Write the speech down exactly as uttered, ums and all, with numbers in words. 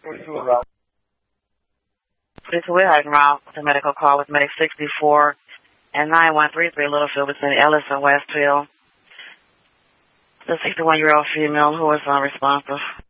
This is Wilhite Route. The medical call with Medic sixty-four and nine one three three Littlefield between Ellis and Westfield. The sixty-one-year-old female who is unresponsive.